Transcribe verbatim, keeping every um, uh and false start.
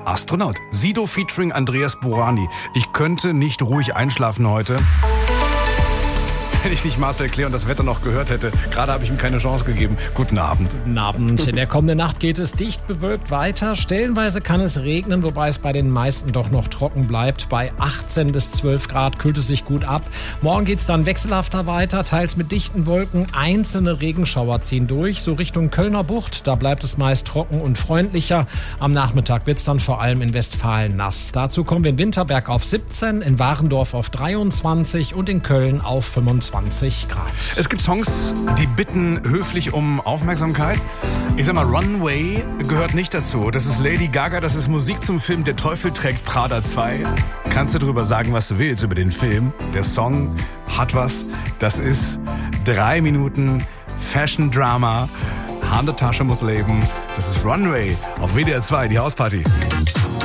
Astronaut. Sido featuring Andreas Burani. Ich könnte nicht ruhig einschlafen heute, wenn ich nicht Marcel Klee und das Wetter noch gehört hätte. Gerade habe ich ihm keine Chance gegeben. Guten Abend. Guten Abend. In der kommenden Nacht geht es dicht bewölkt weiter. Stellenweise kann es regnen, wobei es bei den meisten doch noch trocken bleibt. Bei achtzehn bis zwölf Grad kühlt es sich gut ab. Morgen geht es dann wechselhafter weiter, teils mit dichten Wolken. Einzelne Regenschauer ziehen durch, so Richtung Kölner Bucht. Da bleibt es meist trocken und freundlicher. Am Nachmittag wird es dann vor allem in Westfalen nass. Dazu kommen wir in Winterberg auf siebzehn, in Warendorf auf dreiundzwanzig und in Köln auf fünfundzwanzig Grad. Es gibt Songs, die bitten höflich um Aufmerksamkeit. Ich sag mal, Runway gehört nicht dazu. Das ist Lady Gaga, das ist Musik zum Film Der Teufel trägt Prada zwei. Kannst du drüber sagen, was du willst über den Film? Der Song hat was. Das ist drei Minuten Fashion Drama. Hand der Tasche muss leben. Das ist Runway auf W D R zwei, die Hausparty.